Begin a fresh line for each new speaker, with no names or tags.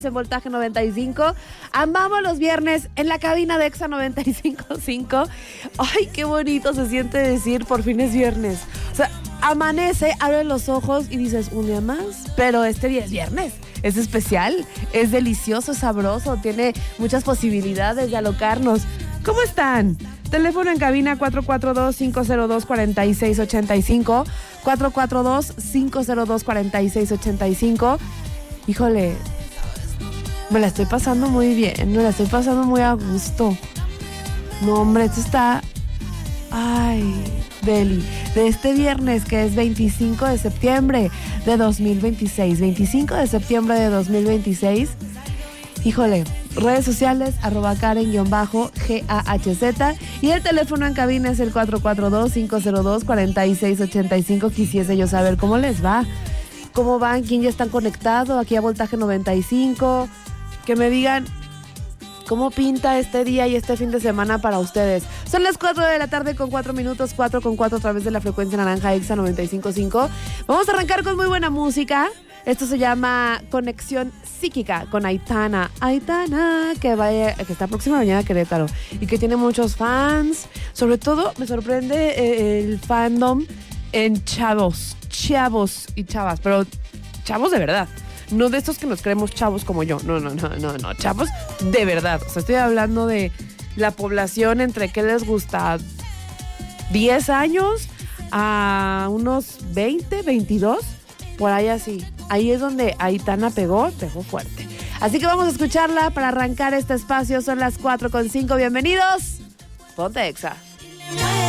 en Voltaje 95. Amamos los viernes en la cabina de Exa 95.5. Ay, qué bonito se siente decir por fin es viernes. O sea, amanece, abres los ojos y dices un día más, pero este día es viernes. Es especial, es delicioso, es sabroso, tiene muchas posibilidades de alocarnos. ¿Cómo están? Teléfono en cabina 442-502-4685. 442-502-4685. Híjole, me la estoy pasando muy bien, me la estoy pasando muy a gusto. No, hombre, esto está... Ay, deli. De este viernes, que es 25 de septiembre de 2026. 25 de septiembre de 2026. Híjole, redes sociales, @Karen_GAHZ. Y el teléfono en cabina es el 442-502-4685. Quisiese yo saber cómo les va. ¿Cómo van? ¿Quién ya están conectado aquí a Voltaje 95? Que me digan cómo pinta este día y este fin de semana para ustedes. Son las 4 de la tarde con 4 minutos, 4 a través de la frecuencia naranja Exa 95.5. Vamos a arrancar con muy buena música. Esto se llama Conexión Psíquica con Aitana. Aitana, que está próxima mañana a Querétaro y que tiene muchos fans. Sobre todo me sorprende el fandom en chavos y chavas, pero chavos de verdad. No de estos que nos creemos chavos como yo. No. Chavos de verdad. O sea, estoy hablando de la población entre, ¿qué les gusta? 10 años a unos 20, 22. Por ahí así. Ahí es donde Aitana pegó fuerte. Así que vamos a escucharla para arrancar este espacio. Son las 4:05. Bienvenidos. Ponte Exa.